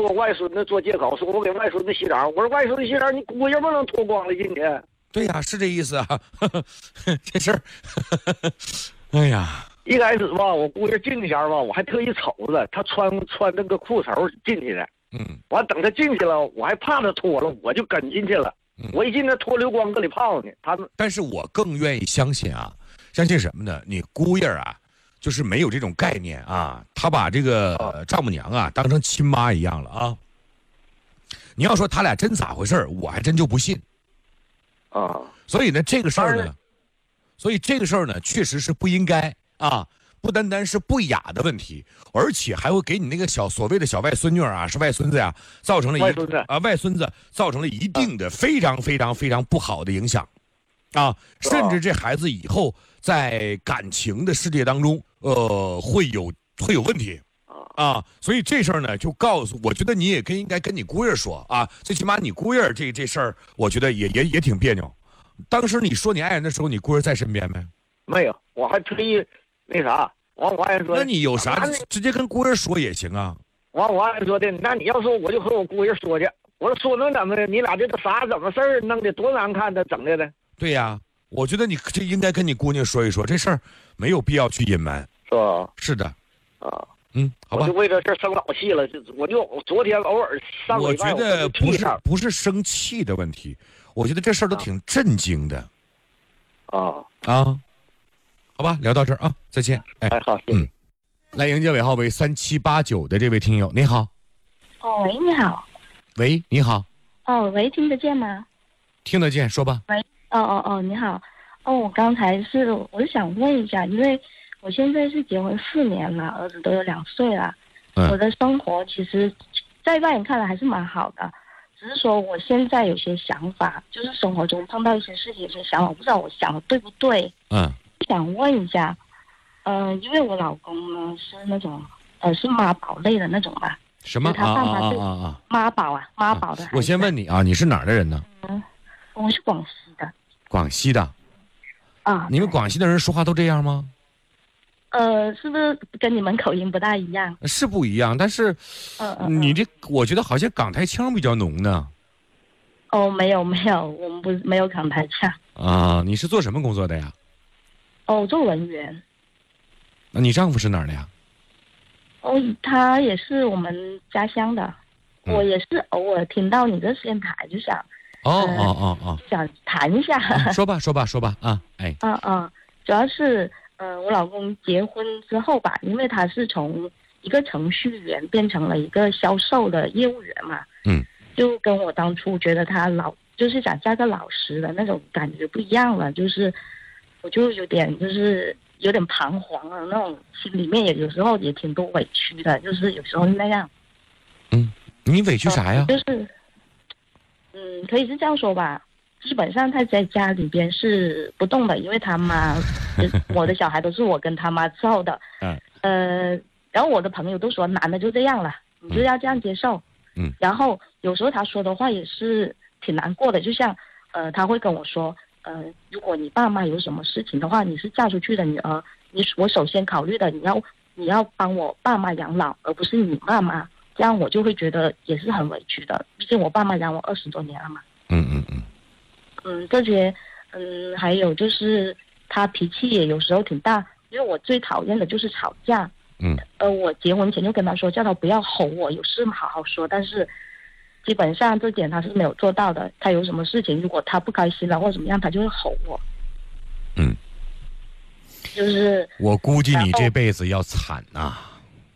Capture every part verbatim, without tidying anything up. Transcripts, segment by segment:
我外孙子做借口，说我给外孙子洗澡。我说外孙子洗澡，你姑爷不能脱光了今天。 对呀、啊，是这意思啊。呵呵这事儿，哎呀， 一开始吧，我姑爷进去前吧，我还特意瞅着他穿穿那个裤头进去的。 嗯， 完等他进去了，我还怕他脱了，我就跟进去了。嗯、我一进他脱流光搁里泡呢。他们， 但是我更愿意相信啊，相信什么呢？你姑爷啊，就是没有这种概念啊，他把这个、呃、丈母娘啊当成亲妈一样了啊。你要说他俩真咋回事，我还真就不信。 啊， 所以呢，这个事儿呢，所以这个事儿呢，确实是不应该啊。不单单是不雅的问题，而且还会给你那个小所谓的小外孙女啊，是外孙子呀、啊，造成了一外孙子啊外孙子造成了一定的非常非常非常不好的影响，啊，甚至这孩子以后在感情的世界当中，呃，会有会有问题，啊，所以这事儿呢，就告诉我觉得你也跟应该跟你姑爷说啊，最起码你姑爷这这事儿，我觉得也也也挺别扭。当时你说你爱人的时候，你姑爷在身边没？ 没有，我还特意。那啥，完我爱人说， 那你有啥直接跟姑爷说也行啊。 完我爱人说的，那你要说我就和我姑爷说去。我说说能怎么的？你俩这个啥怎么事儿弄的多难看的，整的呢？ 对呀、啊，我觉得你这应该跟你姑娘说一说，这事儿没有必要去隐瞒， 是吧？ 是的， 啊， 嗯，好吧。 我就为这事生老气了，就我就昨天偶尔上我觉得不是不是生气的问题，我觉得这事儿都挺震惊的。 啊啊。好吧，聊到这儿啊，再见。 哎，哎好， 嗯，来迎接尾号为三七八九的这位听友，你好。 哦，喂，你好。 喂，你好。 哦，喂，听得见吗？ 听得见，说吧。 喂，哦哦哦，你好。哦，我刚才是，我是想问一下，因为我现在是结婚四年了，儿子都有两岁了，嗯、我的生活其实，在外人看来还是蛮好的，只是说我现在有些想法，就是生活中碰到一些事情，有些想法，我不知道我想的对不对。 嗯。 想问一下，呃，因为我老公呢是那种，呃，是妈宝类的那种吧？ 什么？ 他爸妈对啊啊妈宝啊，妈宝的、啊。 我先问你啊，你是哪儿的人呢？ 嗯，我是广西的。 广西的。 啊。 你们广西的人说话都这样吗？ 呃，是不是跟你们口音不大一样？ 是不一样，但是， 嗯嗯， 你这我觉得好像港台腔比较浓呢。 哦，没有没有，我们不没有港台腔。 啊，你是做什么工作的呀？ 哦，做文员。 那你丈夫是哪儿的呀？ 哦，他也是我们家乡的。嗯、我也是偶尔听到你的电台，就想哦哦哦哦， 想谈一下。 啊、说吧说吧说吧啊，哎。 嗯嗯，主要是呃，我老公结婚之后吧，因为他是从一个程序员变成了一个销售的业务员嘛。 嗯。 就跟我当初觉得他老就是想嫁个老实的那种感觉不一样了，就是。我就有点就是有点彷徨了，那种心里面也有时候也挺多委屈的，就是有时候那样。 嗯，你委屈啥呀？ 呃、就是，嗯，可以是这样说吧。基本上他在家里边是不动的，因为他妈，我的小孩都是我跟他妈伺候的。 嗯。 呃，然后我的朋友都说男的就这样了，你就要这样接受。 嗯。 然后有时候他说的话也是挺难过的，就像呃，他会跟我说。呃，如果你爸妈有什么事情的话，你是嫁出去的女儿，你我首先考虑的，你要你要帮我爸妈养老，而不是你爸妈，这样我就会觉得也是很委屈的，毕竟我爸妈养我二十多年了嘛。 嗯嗯嗯。 嗯，这些，嗯，还有就是他脾气也有时候挺大，因为我最讨厌的就是吵架。 嗯。 呃，我结婚前就跟他说，叫他不要吼我，有事好好说，但是。基本上这点他是没有做到的。他有什么事情，如果他不开心了或者怎么样，他就会吼我。 嗯， 就是我估计你这辈子要惨呐、啊。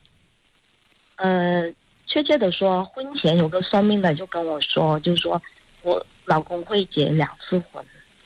呃，确切的说，婚前有个算命的就跟我说，就是说我老公会结两次婚。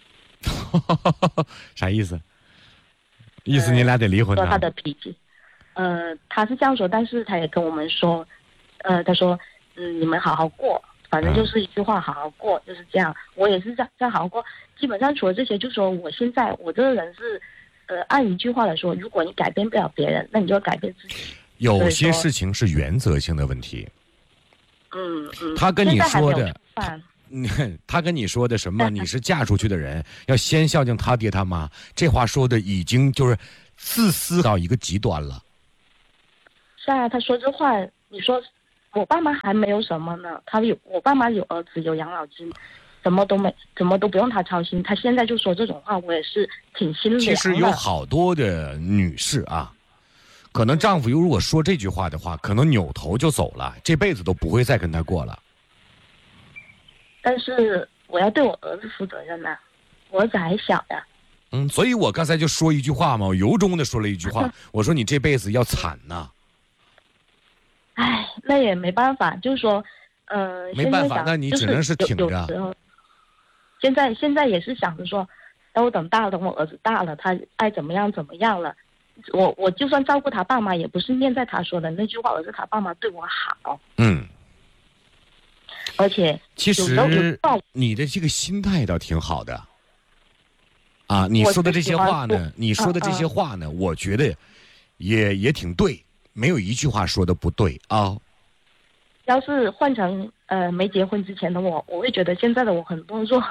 啥意思？意思你俩得离婚、啊呃？说他的脾气，呃，他是这样说，但是他也跟我们说，呃，他说。嗯，你们好好过，反正就是一句话，好好过，就是这样。我也是这样这样好好过。基本上除了这些，就说我现在我这个人是，呃，按一句话来说，如果你改变不了别人，那你就要改变自己。 有些事情是原则性的问题。 嗯嗯。 他跟你说的， 他, 他跟你说的什么？你是嫁出去的人，要先孝敬他爹他妈。这话说的已经就是自私到一个极端了。 是啊，他说这话，你说。 我爸妈还没有什么呢，他有我爸妈有儿子有养老金，什么都没，什么都不用他操心。他现在就说这种话，我也是挺心凉的。 其实有好多的女士啊，可能丈夫如果说这句话的话，可能扭头就走了，这辈子都不会再跟他过了。 但是我要对我儿子负责任呐、啊，我儿子还小呀。 嗯，所以我刚才就说一句话嘛，我由衷的说了一句话，我说你这辈子要惨呐。 唉，那也没办法，就是说，呃， 没办法，那你只能是挺着。 有有时候，现在现在也是想着说，等我等大了，等我儿子大了，他爱怎么样怎么样了，我我就算照顾他爸妈，也不是念在他说的那句话，而是他爸妈对我好。 嗯。 而且， 其实你的这个心态倒挺好的。啊，你说的这些话呢，你说的这些话呢，我觉得也也挺对，没有一句话说的不对啊。 要是换成呃没结婚之前的我，我会觉得现在的我很懦弱。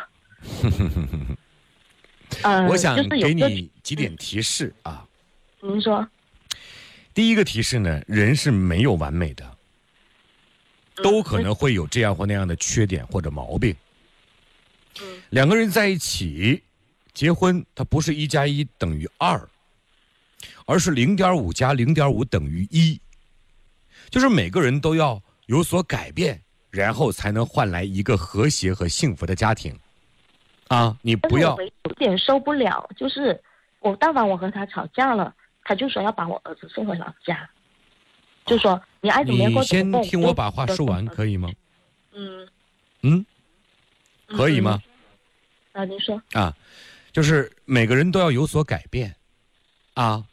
呃，我想给你几点提示啊。 您说。 第一个提示呢，人是没有完美的，都可能会有这样或那样的缺点或者毛病。 嗯。 两个人在一起。结婚它不是一加一等于二，而是零点五加零点五等于一，就是每个人都要有所改变，然后才能换来一个和谐和幸福的家庭。啊，你不要。 我有点受不了，就是我但凡我和他吵架了，他就说要把我儿子送回老家，就说你爱怎么样过。 你先听我把话说完，可以吗？ 嗯。 嗯。可以吗？ 啊，您说。 啊。就是每个人都要有所改变，啊，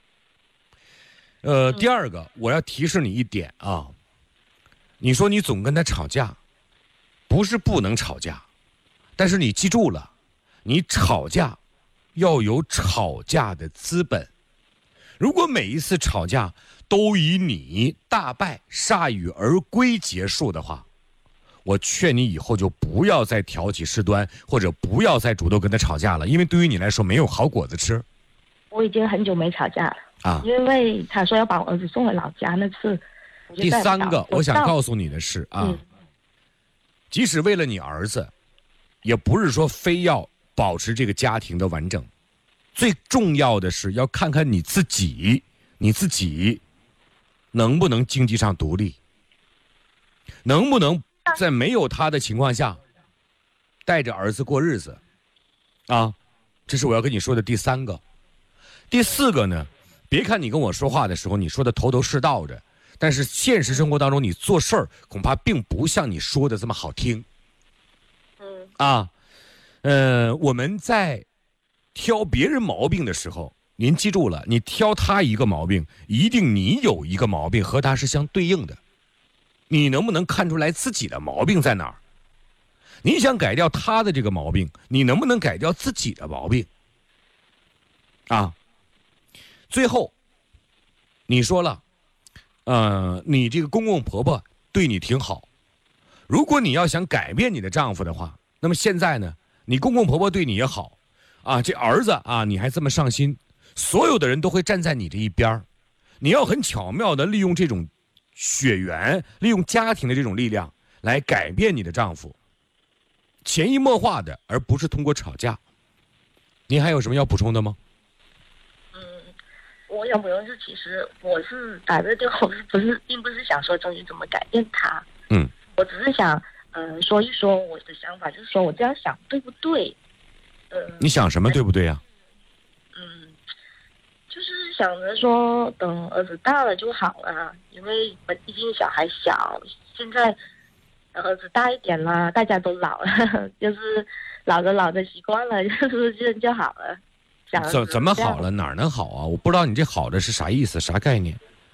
呃，第二个我要提示你一点啊，你说你总跟他吵架，不是不能吵架，但是你记住了，你吵架要有吵架的资本。如果每一次吵架都以你大败铩羽而归结束的话，我劝你以后就不要再挑起事端，或者不要再主动跟他吵架了，因为对于你来说没有好果子吃。 我已经很久没吵架了啊， 因为他说要把我儿子送回老家那次。 第三个，我想告诉你的是啊、 嗯， 即使为了你儿子，也不是说非要保持这个家庭的完整，最重要的是要看看你自己，你自己能不能经济上独立，能不能在没有他的情况下带着儿子过日子啊，这是我要跟你说的第三个。第四个呢，别看你跟我说话的时候你说的头头是道的，但是现实生活当中你做事儿恐怕并不像你说的这么好听。 嗯啊呃我们在挑别人毛病的时候，您记住了，你挑他一个毛病，一定你有一个毛病和他是相对应的。你能不能看出来自己的毛病在哪儿？你想改掉他的这个毛病，你能不能改掉自己的毛病？啊，最后，你说了，呃，你这个公公婆婆对你挺好，如果你要想改变你的丈夫的话，那么现在呢，你公公婆婆对你也好，啊，这儿子啊，你还这么上心，所有的人都会站在你这一边，你要很巧妙的利用这种血缘，利用家庭的这种力量来改变你的丈夫，潜移默化的，而不是通过吵架。您还有什么要补充的吗？ 嗯，我有没有是其实我是打这电话不是并不是想说终于怎么改变他， 嗯， 我只是想呃说一说我的想法，就是说我这样想对不对？呃， 你想什么对不对呀？ 嗯，就是想着说等儿子大了就好了，因为毕竟小孩小，现在儿子大一点了，大家都老了，就是老着老着习惯了，就是这样就好了。想怎怎么好了？哪儿能好啊？我不知道你这好的是啥意思，啥概念？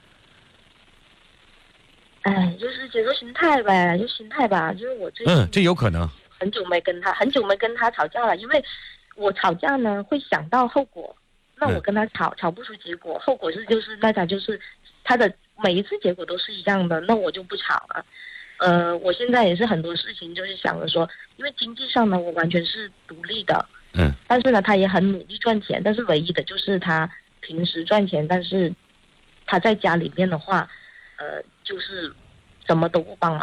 哎，就是接受心态呗，就心态吧。就是我最近嗯，这有可能。 很久没跟他，很久没跟他吵架了，因为我吵架呢会想到后果。那我跟他吵，吵不出结果，后果是就是大家就是他的每一次结果都是一样的，那我就不吵了。呃，我现在也是很多事情就是想着说，因为经济上呢我完全是独立的， 嗯， 但是呢他也很努力赚钱，但是唯一的就是他平时赚钱，但是他在家里面的话，呃，就是什么都不帮忙。